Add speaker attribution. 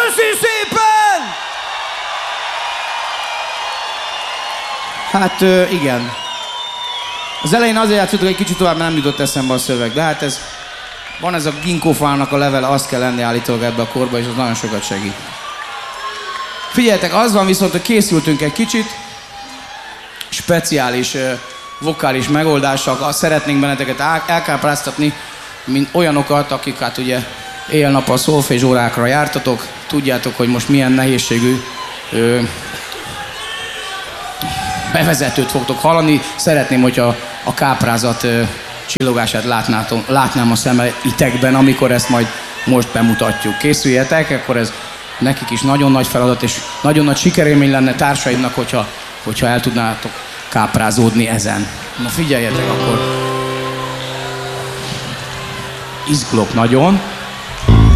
Speaker 1: Köszi szépen! Hát igen. Az elején azért játszottuk egy kicsit tovább, mert nem jutott eszembe a szöveg, de hát ez... Van ez a ginkgófának a levele, azt kell lenni állítólag ebbe a korba, és az nagyon sokat segít. Figyeljetek, az van viszont, hogy készültünk egy kicsit, speciális vokális megoldással, szeretnénk benneteket elkápráztatni, mint olyanokat, akik hát ugye éjjel-nappal szolfés órákra jártatok, tudjátok, hogy most milyen nehézségű bevezetőt fogtok hallani. Szeretném, hogyha a káprázat csillogását látnám a szemeitekben, amikor ezt majd most bemutatjuk. Készüljetek, akkor ez nekik is nagyon nagy feladat, és nagyon nagy sikerélmény lenne társaimnak, hogyha el tudnátok káprázódni ezen. Na figyeljetek akkor! Izgulok nagyon.